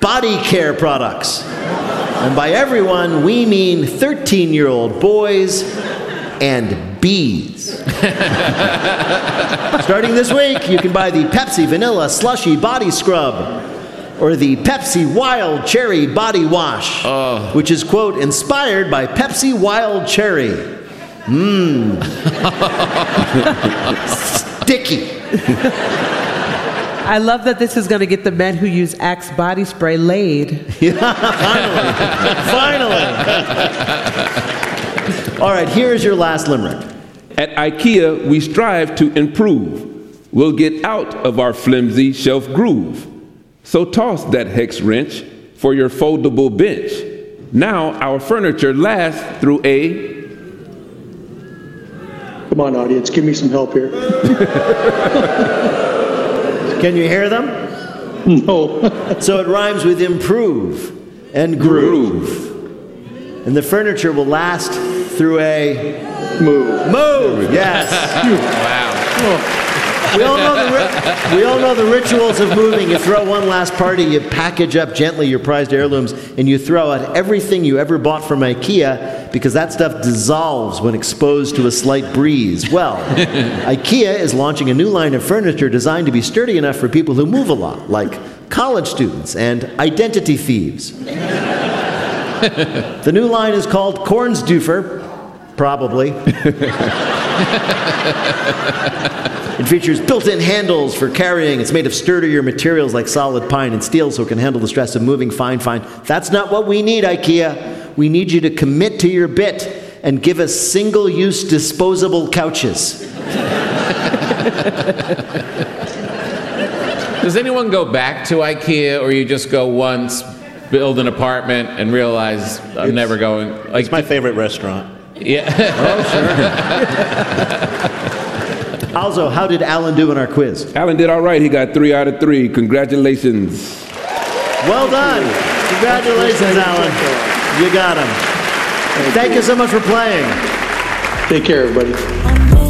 body care products. And by everyone, we mean 13-year-old boys and bees. Starting this week, you can buy the Pepsi Vanilla Slushy Body Scrub or the Pepsi Wild Cherry Body Wash, which is, quote, inspired by Pepsi Wild Cherry. Sticky. I love that this is going to get the men who use Axe body spray laid. Yeah, finally. All right, here's your last limerick. At IKEA, we strive to improve. We'll get out of our flimsy shelf groove. So toss that hex wrench for your foldable bench. Now our furniture lasts through a... Come on, audience, give me some help here. Can you hear them? No. So it rhymes with improve and groove. And the furniture will last through a... Move, yes. Wow. We all know the rituals of moving. You throw one last party, you package up gently your prized heirlooms, and you throw out everything you ever bought from IKEA because that stuff dissolves when exposed to a slight breeze. Well, IKEA is launching a new line of furniture designed to be sturdy enough for people who move a lot, like college students and identity thieves. The new line is called Kornsdoofer, probably. It features built-in handles for carrying. It's made of sturdier materials like solid pine and steel so it can handle the stress of moving. Fine. That's not what we need, IKEA. We need you to commit to your bit and give us single-use disposable couches. Does anyone go back to IKEA, or you just go once, build an apartment, and realize I'm never going? Like, it's my favorite restaurant. Yeah. Oh, sure. Also, how did Alan do in our quiz? Alan did all right. He got 3 out of 3. Congratulations. Well done. Congratulations, Alan. You got him. Thank you so much for playing. Take care, everybody.